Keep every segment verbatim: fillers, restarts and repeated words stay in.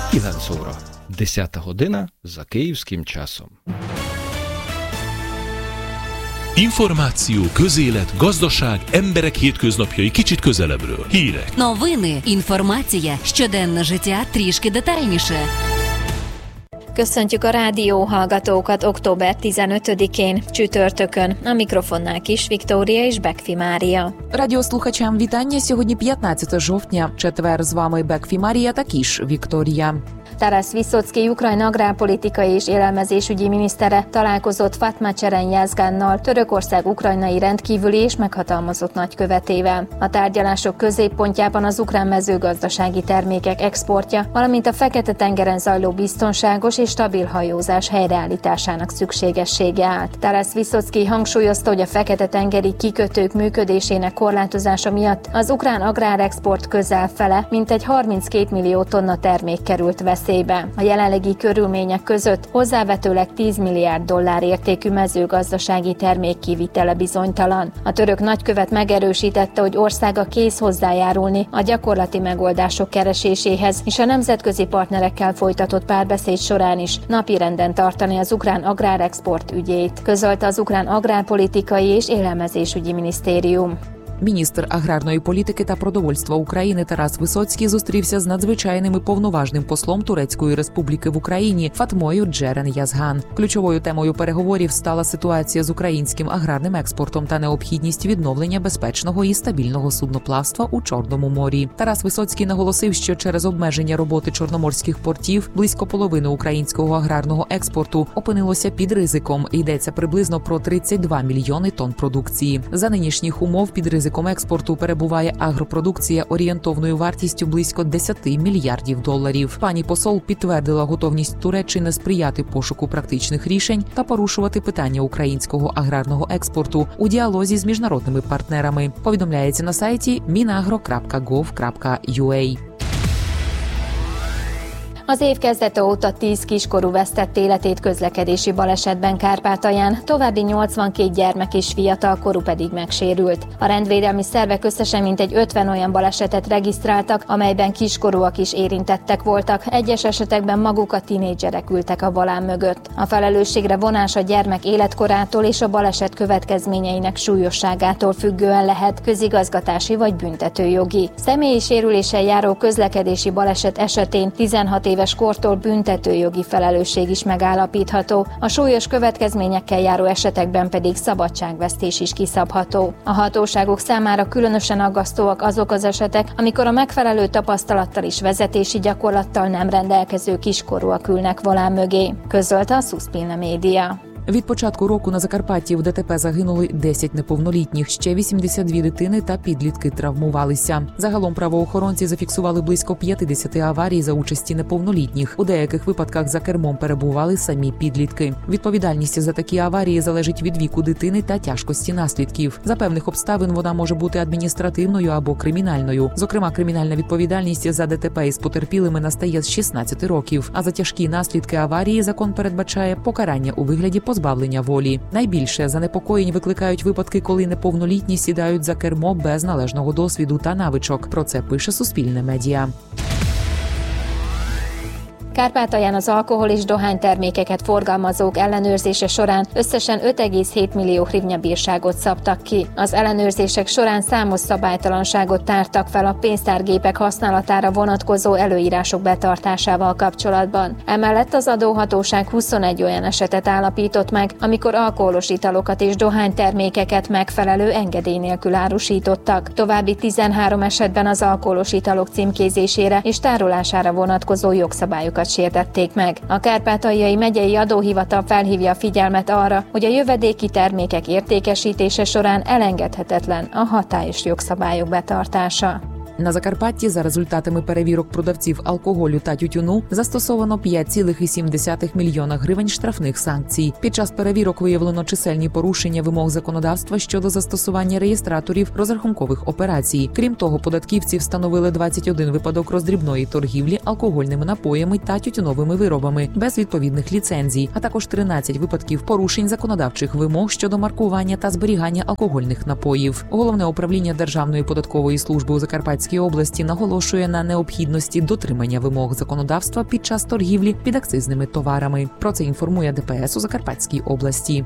kilenc óra. dесята година за kиївським часом. Információ, közélet, gazdaság, emberek hétköznapjai kicsit közelebbről. Hírek. Новини, інформація, щоденне життя трішки детальніше. Köszöntjük a rádió hallgatókat október tizenötödikén, csütörtökön. A mikrofonnál Kis Viktória és Бекфі Марія. Радіослухачам вітання. Сьогодні п'ятнадцяте жовтня, четвер. З вами Бекфі Марія та Кіш Вікторія. Taras Vysotsky, Ukrajna agrárpolitikai és élelmezésügyi minisztere találkozott Fatma Cserenyjászgánnal, Törökország ukrajnai rendkívüli és meghatalmazott nagykövetével. A tárgyalások középpontjában az ukrán mezőgazdasági termékek exportja, valamint a Fekete-tengeren zajló biztonságos és stabil hajózás helyreállításának szükségessége állt. Taras Vysotsky hangsúlyozta, hogy a Fekete-tengeri kikötők működésének korlátozása miatt az ukrán agrárexport közel fele, mintegy harminckét millió tonna termék került veszélybe. A jelenlegi körülmények között hozzávetőleg tíz milliárd dollár értékű mezőgazdasági termék kivitele bizonytalan. A török nagykövet megerősítette, hogy országa kész hozzájárulni a gyakorlati megoldások kereséséhez, és a nemzetközi partnerekkel folytatott párbeszéd során is napirenden tartani az ukrán agrárexport ügyét, közölte az ukrán agrárpolitikai és élelmezésügyi minisztérium. Міністр аграрної політики та продовольства України Тарас Висоцький зустрівся з надзвичайним і повноважним послом Турецької Республіки в Україні Фатмою Джерен-Язган. Ключовою темою переговорів стала ситуація з українським аграрним експортом та необхідність відновлення безпечного і стабільного судноплавства у Чорному морі. Тарас Висоцький наголосив, що через обмеження роботи чорноморських портів близько половини українського аграрного експорту опинилося під ризиком. Йдеться приблизно про тридцять два мільйони тонн продукції. За нинішніх умов під ризиком експорту перебуває агропродукція орієнтовною вартістю близько десять мільярдів доларів. Пані посол підтвердила готовність Туреччини сприяти пошуку практичних рішень та порушувати питання українського аграрного експорту у діалозі з міжнародними партнерами. Повідомляється на сайті minagro крапка gov крапка ua. Az év kezdete óta tíz kiskorú vesztett életét közlekedési balesetben Kárpátalján, további nyolcvankét gyermek és fiatalkorú pedig megsérült. A rendvédelmi szervek összesen mintegy ötven olyan balesetet regisztráltak, amelyben kiskorúak is érintettek voltak, egyes esetekben maguk a tinédzserek ültek a volán mögött. A felelősségre vonás a gyermek életkorától és a baleset következményeinek súlyosságától függően lehet közigazgatási vagy büntetőjogi. Személyi sérüléssel járó közlekedési baleset esetén tizenhat év éves kortól büntetőjogi felelősség is megállapítható, a súlyos következményekkel járó esetekben pedig szabadságvesztés is kiszabható. A hatóságok számára különösen aggasztóak azok az esetek, amikor a megfelelő tapasztalattal és vezetési gyakorlattal nem rendelkező kiskorúak ülnek volán mögé, közölte a Suspilne Média. Від початку року на Закарпатті в ДТП загинули десять неповнолітніх, ще вісімдесят дві дитини та підлітки травмувалися. Загалом правоохоронці зафіксували близько п'ятдесят аварій за участі неповнолітніх. У деяких випадках за кермом перебували самі підлітки. Відповідальність за такі аварії залежить від віку дитини та тяжкості наслідків. За певних обставин вона може бути адміністративною або кримінальною. Зокрема, кримінальна відповідальність за ДТП із потерпілими настає з шістнадцяти років, а за тяжкі наслідки аварії закон передбачає покарання у вигляді позбавлення волі. Найбільше занепокоєнь викликають випадки, коли неповнолітні сідають за кермо без належного досвіду та навичок. Про це пише Суспільне медіа. Kárpátalján az alkohol és dohánytermékeket forgalmazók ellenőrzése során összesen öt egész hét millió hrivnya bírságot szabtak ki. Az ellenőrzések során számos szabálytalanságot tártak fel a pénztárgépek használatára vonatkozó előírások betartásával kapcsolatban. Emellett az adóhatóság huszonegy olyan esetet állapított meg, amikor alkoholos italokat és dohánytermékeket megfelelő engedély nélkül árusítottak. További tizenhárom esetben az alkoholos italok címkézésére és tárolására vonatkozó jogszabályokat sértették meg. A Kárpátaljai megyei adóhivatal felhívja a figyelmet arra, hogy a jövedéki termékek értékesítése során elengedhetetlen a hatályos jogszabályok betartása. На Закарпатті за результатами перевірок продавців алкоголю та тютюну застосовано п'ять цілих сім десятих мільйона гривень штрафних санкцій. Під час перевірок виявлено чисельні порушення вимог законодавства щодо застосування реєстраторів розрахункових операцій. Крім того, податківці встановили двадцять один випадок роздрібної торгівлі алкогольними напоями та тютюновими виробами без відповідних ліцензій, а також тринадцять випадків порушень законодавчих вимог щодо маркування та зберігання алкогольних напоїв. Головне управління Державної податкової служби у Закарпатській Закарпатській області наголошує на необхідності дотримання вимог законодавства під час торгівлі підакцизними товарами. Про це інформує ДПС у Закарпатській області.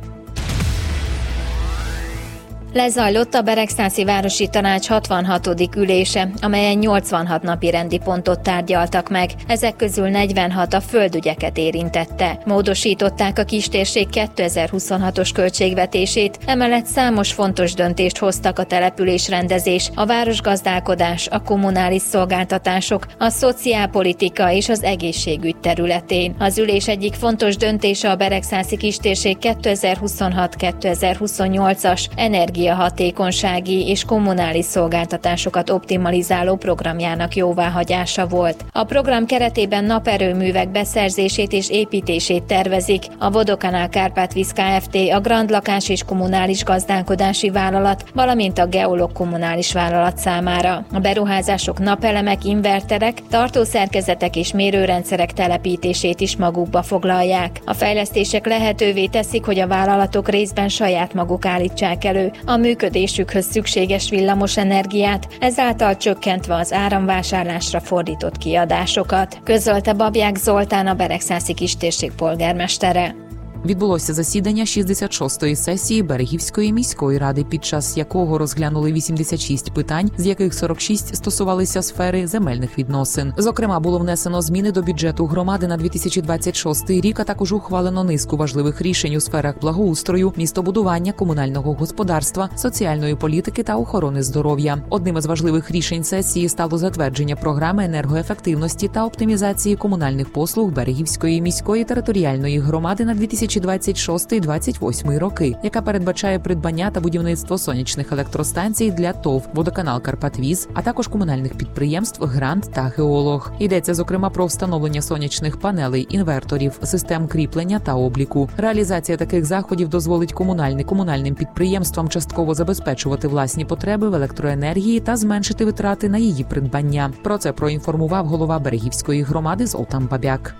Lezajlott a Beregszászi Városi Tanács hatvanhatodik ülése, amelyen nyolcvanhat napi rendi pontot tárgyaltak meg, ezek közül negyvenhat a földügyeket érintette. Módosították a kistérség kétezer-huszonhatos költségvetését, emellett számos fontos döntést hoztak a településrendezés, a városgazdálkodás, a kommunális szolgáltatások, a szociálpolitika és az egészségügy területén. Az ülés egyik fontos döntése a Beregszászi kistérség kétezer-huszonhat kétezer-huszonnyolcas energia hatékonysági és kommunális szolgáltatásokat optimalizáló programjának jóváhagyása volt. A program keretében naperőművek beszerzését és építését tervezik a Vodokanál Kárpátvíz Kft., a Grand Lakás és Kommunális Gazdálkodási Vállalat, valamint a Geolog Kommunális Vállalat számára. A beruházások napelemek, inverterek, tartószerkezetek és mérőrendszerek telepítését is magukba foglalják. A fejlesztések lehetővé teszik, hogy a vállalatok részben saját maguk állítsák elő a működésükhöz szükséges villamos energiát, ezáltal csökkentve az áramvásárlásra fordított kiadásokat, közölte Babják Zoltán, a Beregszászi kistérség polgármestere. Відбулося засідання шістдесят шостої сесії Берегівської міської ради, під час якого розглянули вісімдесят шість питань, з яких сорок шість стосувалися сфери земельних відносин. Зокрема, було внесено зміни до бюджету громади на дві тисячі двадцять шостий рік, а також ухвалено низку важливих рішень у сферах благоустрою, містобудування, комунального господарства, соціальної політики та охорони здоров'я. Одним із важливих рішень сесії стало затвердження програми енергоефективності та оптимізації комунальних послуг Берегівської міської територіальної громади на дві тисячі двадцять шостий - двадцять восьмий роки, яка передбачає придбання та будівництво сонячних електростанцій для ТОВ «Водоканал Карпатвіз», а також комунальних підприємств «Грант» та «Геолог». Йдеться, зокрема, про встановлення сонячних панелей, інверторів, систем кріплення та обліку. Реалізація таких заходів дозволить комунальним комунальним підприємствам частково забезпечувати власні потреби в електроенергії та зменшити витрати на її придбання. Про це проінформував голова Берегівської громади Золтан Бабják.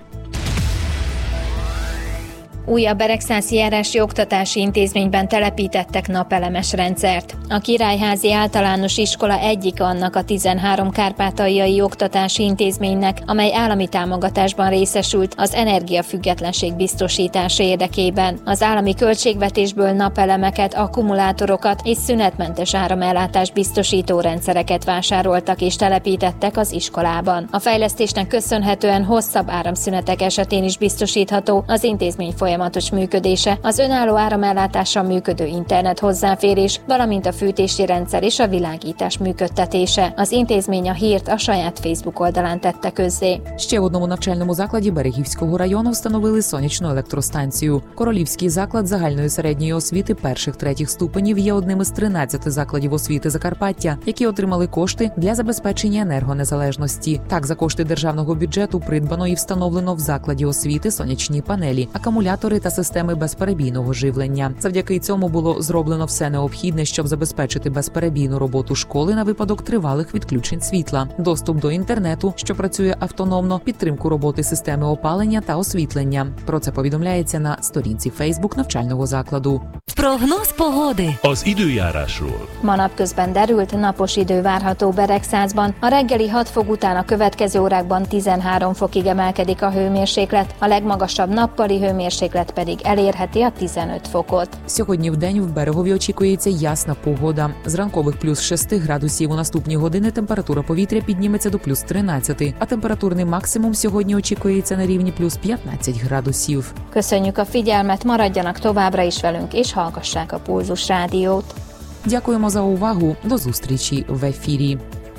Újabb beregszászi járási oktatási intézményben telepítettek napelemes rendszert. A Királyházi Általános Iskola egyik annak a tizenhárom kárpátaljai oktatási intézménynek, amely állami támogatásban részesült az energiafüggetlenség biztosítása érdekében. Az állami költségvetésből napelemeket, akkumulátorokat és szünetmentes áramellátást biztosító rendszereket vásároltak és telepítettek az iskolában. A fejlesztésnek köszönhetően hosszabb áramszünetek esetén is biztosítható az intézmény folyamatos folyamatos működése, az önálló áramellátással működő internet hozzáférés, valamint a fűtési rendszer és a világítás működtetése. Az intézmény a hírt a saját Facebook oldalán tette közzé. Ще в одному навчальному закладі Берегівського району встановили сонячну електростанцію. Королівський заклад загальної середньої освіти перших-третіх ступенів є одним із тринадцяти закладів освіти Закарпаття, які отримали кошти для забезпечення енергонезалежності. Так, за кошти державного бюджету придбано і встановлено в закладі освіти сонячні панелі, акумулятори та системи безперебійного живлення. Завдяки цьому було зроблено все необхідне, щоб забезпечити безперебійну роботу школи на випадок тривалих відключень світла, доступ до інтернету, що працює автономно, підтримку роботи системи опалення та освітлення. Про це повідомляється на сторінці Facebook навчального закладу. Прогноz pogody. Az időjárásról. Ma napközben derült, napos idő várható Beregszászban. A reggeli hat fok után a következő órákban tizenhárom fokig emelkedik a hőmérséklet, a legmagasabb nappali hőmérséklet pedig elérheti a tizenöt fokot. Сьогодні вдень в Берегові очікується ясна погода. З ранкових плюс шести градусів у наступні години температура повітря підніметься до плюс тринадцяти, а температурний максимум сьогодні очікується на рівні плюс п'ятнадцять градусів. Köszönjük a figyelmet, maradjanak továbbra is velünk, és hallgassák a Pulzus Rádiót. Дякуємо за увагу. До зустрічі в ефірі.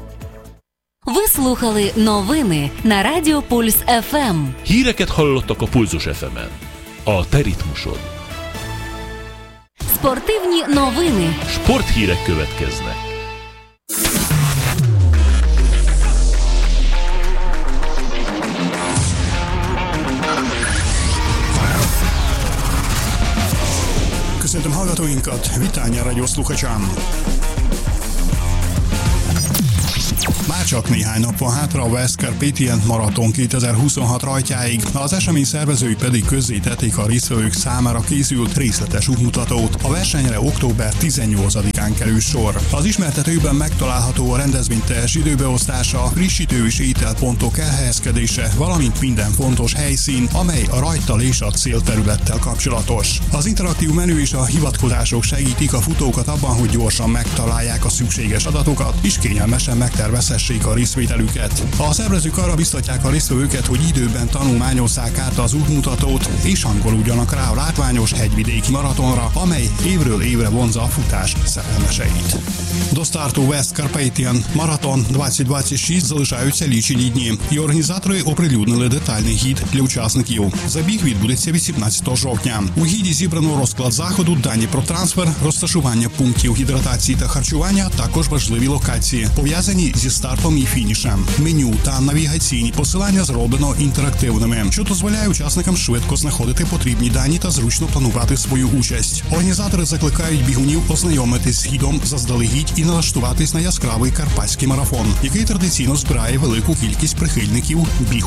Ви слухали новини на Радіо Пульс еф ем. Híreket hallottak a Pulzus еф ем-en. A te ritmusod. Спортивні новини. Sporthírek következnek. Köszöntöm hallgatóinkat, Vitányi rádió слухачам. Már csak csak néhány nap van hátra a West Carpathian Marathon kétezer-huszonhat rajtjáig, az esemény szervezői pedig közzétették a résztvevők számára készült részletes útmutatót. A versenyre október tizennyolcadikán kerül sor. Az ismertetőben megtalálható a rendezvény teljes időbeosztása, frissítő és ételpontok elhelyezkedése, valamint minden fontos helyszín, amely a rajttal és a célterülettel kapcsolatos. Az interaktív menü és a hivatkozások segítik a futókat abban, hogy gyorsan megtalálják a szükséges adatokat, és kényelmesen megtervezhessék a részvételüket. A szervezők arra biztatják a résztvevőket, hogy időben tanulmányozzák át az útmutatót, és hangolódjanak rá a látványos hegyvidéki maratonra, amely évről évre vonzza a futás szerelmeseit. До старту West Carpathian Marathon двадцять двадцять шість залишаються лічені дні, і організатори оприлюднили детальний гід для учасників. Забіг відбудеться вісімнадцятого жовтня. У гіді зібрано розклад заходу, дані про трансфер, розташування пунктів гідратації та харчування, також важливі локації, пов'язані зі стартом і фінішем. Меню та навігаційні посилання зроблено інтерактивними, що дозволяє учасникам швидко знаходити потрібні дані та зручно планувати свою участь. Організатори закликають бігунів ознайомитись з гідом заздалегідь і налаштуватись на яскравий карпатський марафон, який традиційно збирає велику кількість прихильників бігу.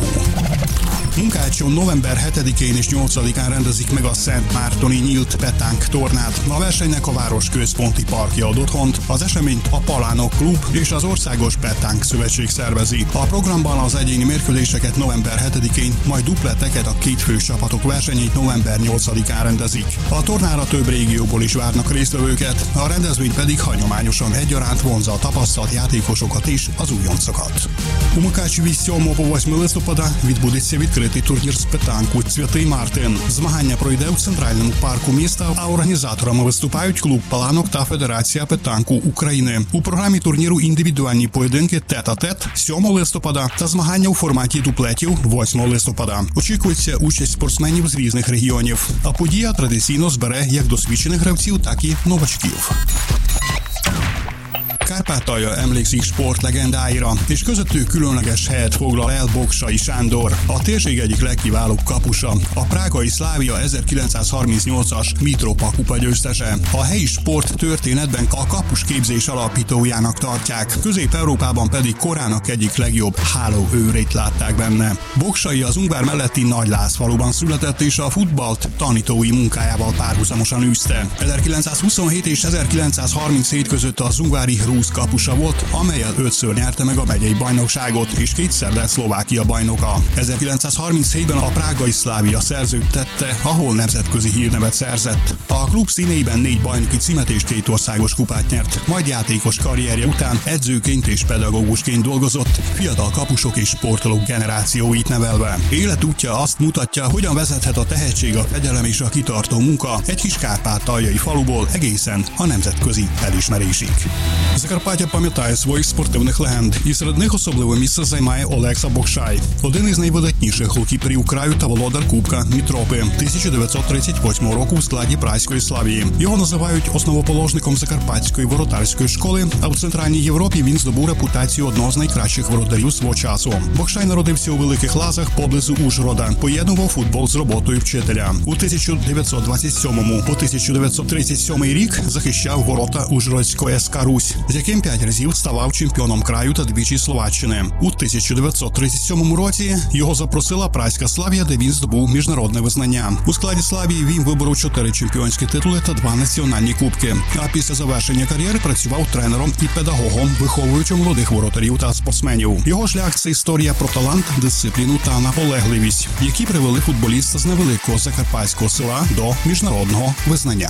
Munkácson november hetedikén és nyolcadikán rendezik meg a Szent Mártoni nyílt petánk tornát. A versenynek a város központi parkja ad otthont, az eseményt a Palánok Klub és az Országos Petánk Szövetség szervezi. A programban az egyéni mérkőzéseket november hetedikén, majd dupleteket, a két fős csapatok versenyét november nyolcadikán rendezik. A tornára több régióból is várnak résztvevőket, a rendezvény pedig hagyományosan egyaránt vonzza a tapasztalt játékosokat és az újoncokat. У Мукачеві з сьомого по восьме листопада відбудеться відкритий турнір з петанку «Святий Мартин». Змагання пройде у центральному парку міста, а організаторами виступають клуб Паланок та Федерація петанку України. У програмі турніру індивідуальні поєдинки тет-а-тет сьомого листопада та змагання у форматі дуплетів восьмого листопада. Очікується участь спортсменів з різних регіонів, а подія традиційно збере як досвідчених гравців, так і новачків. Kárpátalja emlékszik sportlegendáira, és közöttük különleges helyet foglal el Bogsay Sándor, a térség egyik legkiválóbb kapusa, a prágai Szlávia ezerkilencszázharmincnyolcas Mitropa kupa győztese. A helyi sport történetben a kapus képzés alapítójának tartják, Közép-Európában pedig korának egyik legjobb hálóőrét látták benne. Bogsay az Ungvár melletti Nagylászfaluban született, és a futballt tanítói munkájával párhuzamosan űzte. ezerkilencszázhuszonhét és ezerkilencszázharminchét között az ungvári Rúsz kapusa volt, amellyel ötször nyerte meg a megyei bajnokságot, és kétszer lett Szlovákia bajnoka. ezerkilencszázharminchétben a prágai Szlávia szerződtette, ahol nemzetközi hírnevet szerzett. A klub színeiben négy bajnoki címet és két országos kupát nyert, majd játékos karrierje után edzőként és pedagógusként dolgozott, fiatal kapusok és sportolók generációit nevelve. Életútja azt mutatja, hogyan vezethet a tehetség, a fegyelem és a kitartó munka egy kis kárpátaljai faluból egészen a nemzetközi elismerésig. Закарпаття пам'ятає своїх спортивних легенд, і серед них особливе місце займає Олекса Богшай, один із найвидатніших голкіперів краю та володар Кубка Мітропи тисяча дев'ятсот тридцять восьмого року в складі Праської Славії. Його називають основоположником закарпатської воротарської школи, а в Центральній Європі він здобув репутацію одного з найкращих воротарів свого часу. Богшай народився у Великих Лазах поблизу Ужгорода, поєднував футбол з роботою вчителя. У тисяча дев'ятсот двадцять сьомому по тисяча дев'ятсот тридцять сьомий рік захищав ворота Ужгородської ес ка Русь, з яким п'ять разів ставав чемпіоном краю та двічі Словаччини. У тисяча дев'ятсот тридцять сьомому році його запросила Праська Славія, де він здобув міжнародне визнання. У складі Славії він виборов чотири чемпіонські титули та два національні кубки. А після завершення кар'єри працював тренером і педагогом, виховуючи молодих воротарів та спортсменів. Його шлях – це історія про талант, дисципліну та наполегливість, які привели футболіста з невеликого закарпатського села до міжнародного визнання.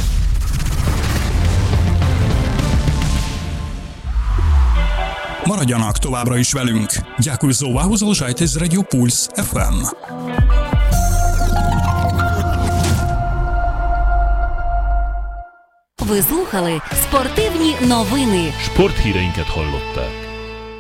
Maradjanak továbbra is velünk. Дякую за увагу, залишайтесь з Радіо Пульс еф ем. Ви слухали спортивні новини. Sporthíreinket hallották.